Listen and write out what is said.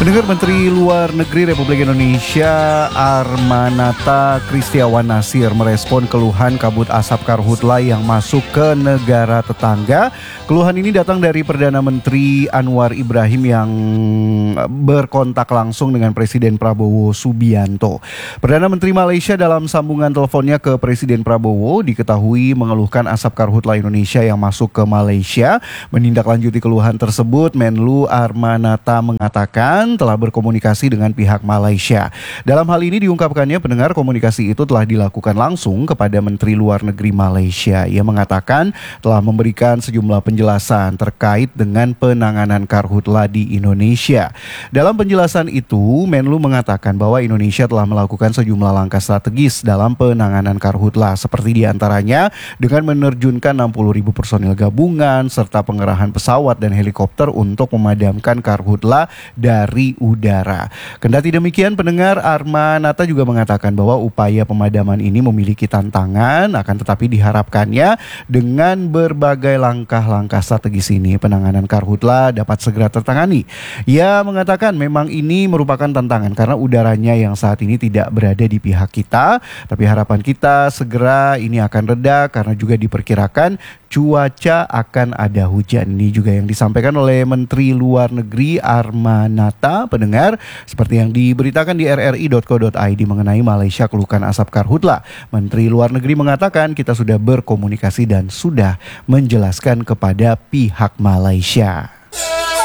Pendengar, Menteri Luar Negeri Republik Indonesia Armanata Kristiawan Nasir merespon keluhan kabut asap karhutla yang masuk ke negara tetangga. Keluhan ini datang dari Perdana Menteri Anwar Ibrahim yang berkontak langsung dengan Presiden Prabowo Subianto. Perdana Menteri Malaysia dalam sambungan teleponnya ke Presiden Prabowo diketahui mengeluhkan asap karhutla Indonesia yang masuk ke Malaysia. Menindaklanjuti keluhan tersebut, Menlu Armanata mengatakan telah berkomunikasi dengan pihak Malaysia. Dalam hal ini diungkapkannya, pendengar, komunikasi itu telah dilakukan langsung kepada Menteri Luar Negeri Malaysia. Ia mengatakan telah memberikan sejumlah penjelasan terkait dengan penanganan karhutla di Indonesia. Dalam penjelasan itu, Menlu mengatakan bahwa Indonesia telah melakukan sejumlah langkah strategis dalam penanganan karhutla, seperti diantaranya dengan menerjunkan 60.000 personil gabungan serta pengerahan pesawat dan helikopter untuk memadamkan karhutla dari udara. Kendati demikian, pendengar, Armanata juga mengatakan bahwa upaya pemadaman ini memiliki tantangan, akan tetapi diharapkannya dengan berbagai langkah-langkah strategis ini penanganan karhutla dapat segera tertangani. Ia mengatakan memang ini merupakan tantangan karena udaranya yang saat ini tidak berada di pihak kita, tapi harapan kita segera ini akan reda karena juga diperkirakan cuaca akan ada hujan. Ini juga yang disampaikan oleh Menteri Luar Negeri Armanata, pendengar, seperti yang diberitakan di rri.co.id mengenai Malaysia keluhkan asap karhutla. Menteri Luar Negeri mengatakan kita sudah berkomunikasi dan sudah menjelaskan kepada pihak Malaysia.